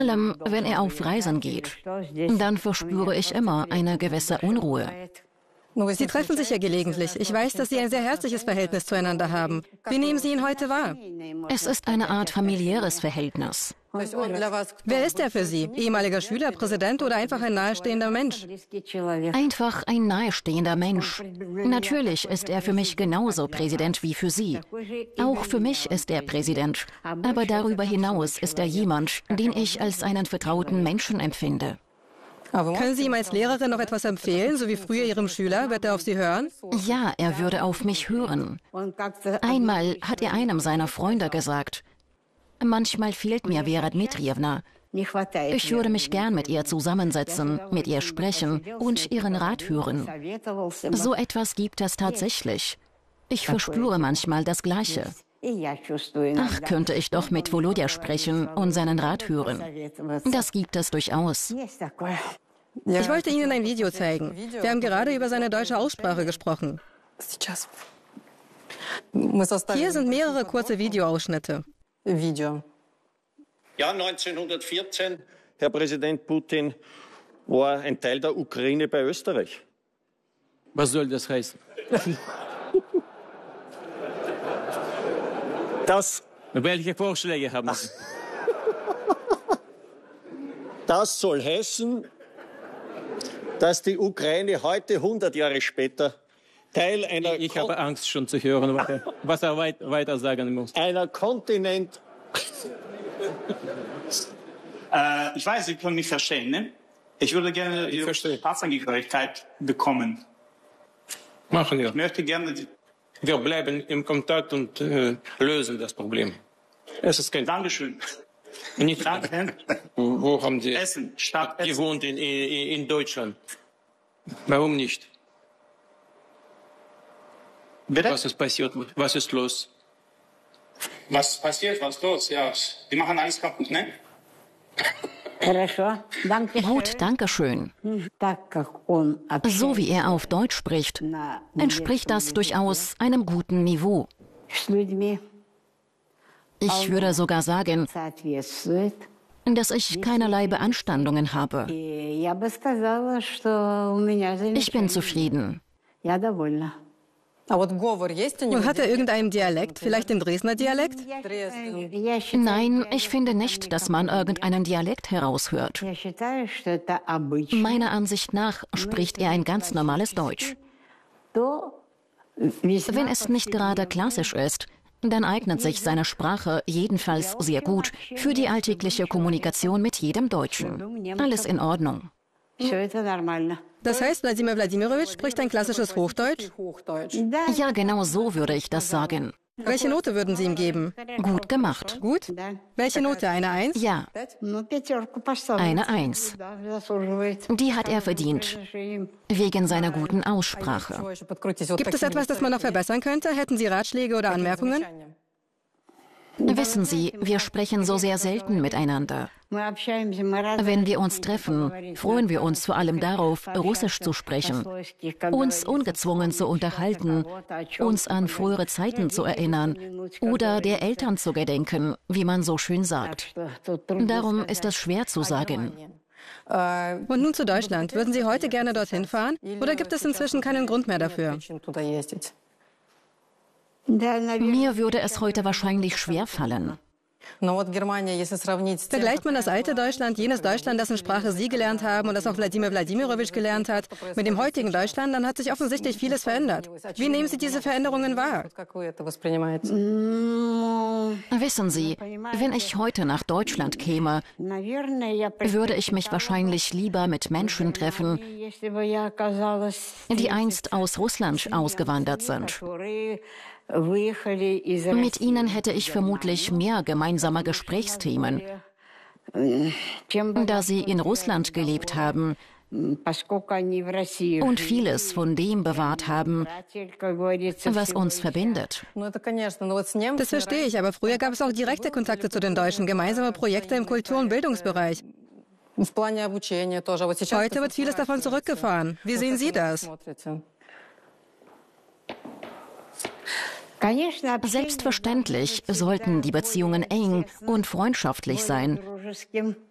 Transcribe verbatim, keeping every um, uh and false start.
allem, wenn er auf Reisen geht, dann verspüre ich immer eine gewisse Unruhe. Sie treffen sich ja gelegentlich. Ich weiß, dass Sie ein sehr herzliches Verhältnis zueinander haben. Wie nehmen Sie ihn heute wahr? Es ist eine Art familiäres Verhältnis. Wer ist er für Sie? Ehemaliger Schüler, Präsident oder einfach ein nahestehender Mensch? Einfach ein nahestehender Mensch. Natürlich ist er für mich genauso Präsident wie für Sie. Auch für mich ist er Präsident. Aber darüber hinaus ist er jemand, den ich als einen vertrauten Menschen empfinde. Können Sie ihm als Lehrerin noch etwas empfehlen, so wie früher Ihrem Schüler? Wird er auf Sie hören? Ja, er würde auf mich hören. Einmal hat er einem seiner Freunde gesagt, manchmal fehlt mir Vera Dmitrijewna. Ich würde mich gern mit ihr zusammensetzen, mit ihr sprechen und ihren Rat hören. So etwas gibt es tatsächlich. Ich verspüre manchmal das Gleiche. Ach, könnte ich doch mit Volodya sprechen und seinen Rat hören. Das gibt es durchaus. Ich wollte Ihnen ein Video zeigen. Wir haben gerade über seine deutsche Aussprache gesprochen. Hier sind mehrere kurze Videoausschnitte. Ja, neunzehnhundertvierzehn, Herr Präsident Putin, war ein Teil der Ukraine bei Österreich. Was soll das heißen? Das, Welche Vorschläge haben Sie? das soll heißen, dass die Ukraine heute, hundert Jahre später, Teil einer... Ich habe Angst schon zu hören, was er weit, weiter sagen muss. Einer Kontinent... äh, ich weiß, Sie können mich verstehen, ne? Ich würde gerne Ihre Staatsangehörigkeit bekommen. Machen wir. Ich möchte gerne... Die Wir bleiben im Kontakt und äh, lösen das Problem. Es ist kein Dankeschön. Nicht, Danke. wo haben Sie Essen, Stadt Essen. gewohnt in, in, in Deutschland? Warum nicht? Bitte? Was ist passiert? Was ist los? Was passiert? Was ist los? Ja, die machen alles kaputt, ne? Gut, danke schön. So wie er auf Deutsch spricht, entspricht das durchaus einem guten Niveau. Ich würde sogar sagen, dass ich keinerlei Beanstandungen habe. Ich bin zufrieden. Und hat er irgendeinen Dialekt, vielleicht den Dresdner Dialekt? Nein, ich finde nicht, dass man irgendeinen Dialekt heraushört. Meiner Ansicht nach spricht er ein ganz normales Deutsch. Wenn es nicht gerade klassisch ist, dann eignet sich seine Sprache jedenfalls sehr gut für die alltägliche Kommunikation mit jedem Deutschen. Alles in Ordnung. Das heißt, Wladimir Wladimirovich spricht ein klassisches Hochdeutsch? Ja, genau so würde ich das sagen. Welche Note würden Sie ihm geben? Gut gemacht. Gut? Welche Note? Eine Eins? Ja, eine Eins. Die hat er verdient, wegen seiner guten Aussprache. Gibt es etwas, das man noch verbessern könnte? Hätten Sie Ratschläge oder Anmerkungen? Wissen Sie, wir sprechen so sehr selten miteinander. Wenn wir uns treffen, freuen wir uns vor allem darauf, Russisch zu sprechen, uns ungezwungen zu unterhalten, uns an frühere Zeiten zu erinnern oder der Eltern zu gedenken, wie man so schön sagt. Darum ist es schwer zu sagen. Und nun zu Deutschland. Würden Sie heute gerne dorthin fahren? Oder gibt es inzwischen keinen Grund mehr dafür? Mir würde es heute wahrscheinlich schwer fallen. Vergleicht man das alte Deutschland, jenes Deutschland, dessen Sprache Sie gelernt haben und das auch Wladimir Wladimirovich gelernt hat, mit dem heutigen Deutschland, dann hat sich offensichtlich vieles verändert. Wie nehmen Sie diese Veränderungen wahr? Wissen Sie, wenn ich heute nach Deutschland käme, würde ich mich wahrscheinlich lieber mit Menschen treffen, die einst aus Russland ausgewandert sind. Mit ihnen hätte ich vermutlich mehr gemeinsame Gesprächsthemen. Da sie in Russland gelebt haben und vieles von dem bewahrt haben, was uns verbindet. Das verstehe ich, aber früher gab es auch direkte Kontakte zu den Deutschen, gemeinsame Projekte im Kultur- und Bildungsbereich. Heute wird vieles davon zurückgefahren. Wie sehen Sie das? Selbstverständlich sollten die Beziehungen eng und freundschaftlich sein.